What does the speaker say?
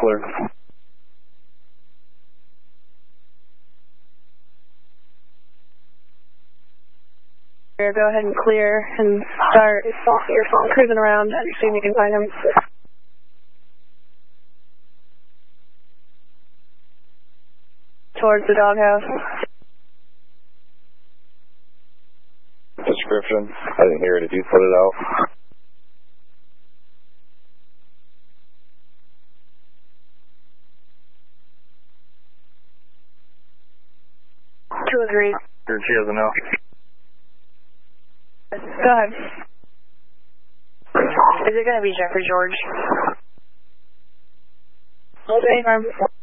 clear. Go ahead and clear and start your phone cruising around and see if you can find him. Towards the doghouse. Description. I didn't hear it. Did you put it out? Two agreed. She doesn't know. Go ahead. Is it going to be Jeffrey George? Okay.